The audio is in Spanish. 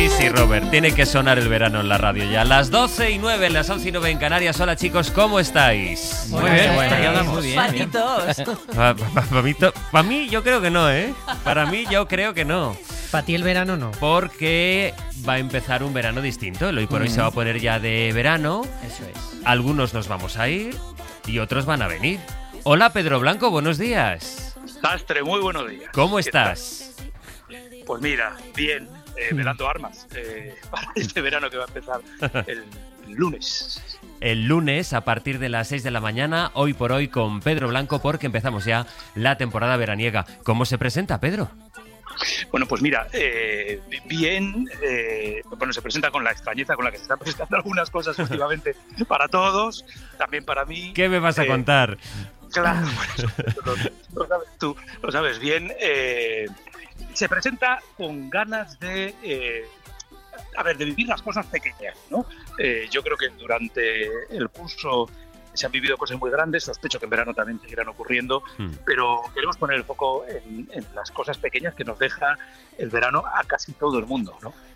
sí, Robert, tiene que sonar el verano en la radio ya. Las 12:09, las 11:09 en Canarias. Hola, chicos, ¿cómo estáis? Muy bien, muy bien. Patitos. Para mí, yo creo que no, ¿eh? Para mí, yo creo que no. Para ti el verano no. Porque va a empezar un verano distinto. El hoy por hoy se va a poner ya de verano. Eso es. Algunos nos vamos a ir y otros van a venir. Hola, Pedro Blanco, buenos días. Sastre, muy buenos días. ¿Cómo estás? Pues mira, bien, velando armas para este verano que va a empezar el lunes. El lunes a partir de las 6 de la mañana, hoy por hoy con Pedro Blanco, porque empezamos ya la temporada veraniega. ¿Cómo se presenta, Pedro? Bueno, pues mira, bien, bueno, se presenta con la extrañeza con la que se están presentando algunas cosas últimamente para todos, también para mí. ¿Qué me vas a contar? Claro, lo sabes tú, lo sabes bien. Se presenta con ganas de vivir las cosas pequeñas, ¿no? Yo creo que durante el curso se han vivido cosas muy grandes, sospecho que en verano también seguirán ocurriendo, pero queremos poner el foco en las cosas pequeñas que nos deja el verano a casi todo el mundo, ¿no?